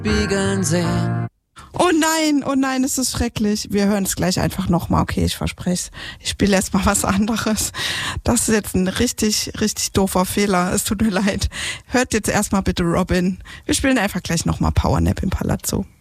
Spiegeln sehen. Oh nein, es ist schrecklich. Wir hören es gleich einfach nochmal. Okay, ich verspreche es. Ich spiele erst mal was anderes. Das ist jetzt ein richtig, richtig doofer Fehler. Es tut mir leid. Hört jetzt erstmal bitte Robin. Wir spielen einfach gleich nochmal Powernap im Palazzo.